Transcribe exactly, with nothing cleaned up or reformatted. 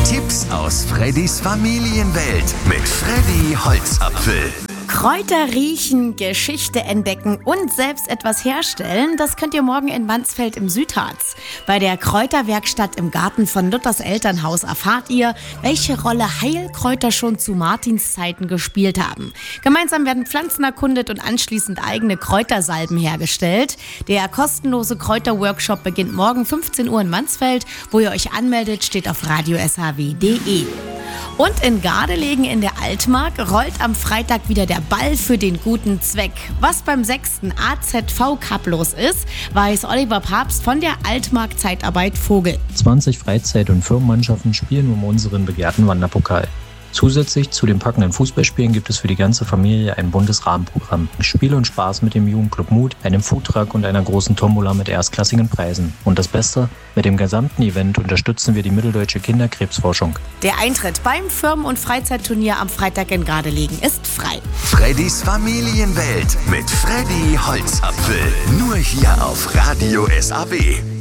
Tipps aus Freddys Familienwelt mit Freddy Holzapfel. Kräuter riechen, Geschichte entdecken und selbst etwas herstellen, das könnt ihr morgen in Mansfeld im Südharz. Bei der Kräuterwerkstatt im Garten von Luthers Elternhaus erfahrt ihr, welche Rolle Heilkräuter schon zu Martins Zeiten gespielt haben. Gemeinsam werden Pflanzen erkundet und anschließend eigene Kräutersalben hergestellt. Der kostenlose Kräuterworkshop beginnt morgen fünfzehn Uhr in Mansfeld. Wo ihr euch anmeldet, steht auf radio s h w punkt d e. Und in Gardelegen in der Altmark rollt am Freitag wieder der Ball für den guten Zweck. Was beim sechsten A Z V Cup los ist, weiß Oliver Papst von der Altmark Zeitarbeit Vogel. zwanzig Freizeit- und Firmenmannschaften spielen um unseren begehrten Wanderpokal. Zusätzlich zu den packenden Fußballspielen gibt es für die ganze Familie ein buntes Rahmenprogramm. Spiel und Spaß mit dem Jugendclub Mut, einem Foodtruck und einer großen Tombola mit erstklassigen Preisen. Und das Beste, mit dem gesamten Event unterstützen wir die Mitteldeutsche Kinderkrebsforschung. Der Eintritt beim Firmen- und Freizeitturnier am Freitag in Gardelegen ist frei. Freddys Familienwelt mit Freddy Holzapfel. Nur hier auf Radio S A W.